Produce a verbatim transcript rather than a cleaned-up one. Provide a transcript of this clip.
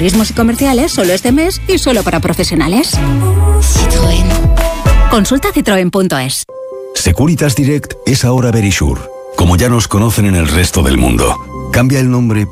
turismos y comerciales solo este mes y solo para profesionales. Citroën. Consulta citroen punto es. Securitas Direct es ahora Verisure, como ya nos conocen en el resto del mundo. Cambia el nombre